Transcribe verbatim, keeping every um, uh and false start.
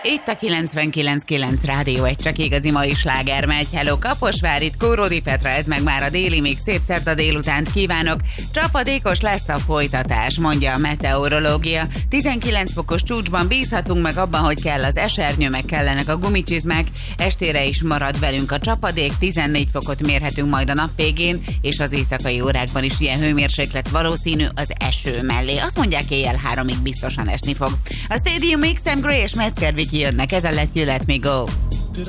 Itt a kilencvenkilenc kilenc Rádió, egy csak igazi mai sláger megy. Hello Kaposvár, itt Kóródi Petra, ez meg már a déli, még szép szerda délutánt kívánok. Csapadékos lesz a folytatás, mondja a meteorológia. tizenkilenc fokos csúcsban bízhatunk meg abban, hogy kell az esernyő, meg kellenek a gumicsizmák. Estére is marad velünk a csapadék, tizennégy fokot mérhetünk majd a nap végén, és az éjszakai órákban is ilyen hőmérséklet valószínű az eső mellé. Azt mondják, éjjel háromig biztosan esni fog. A Stadium X M Gray és Metzger Viki jönnek, ez a Let You Let Me Go.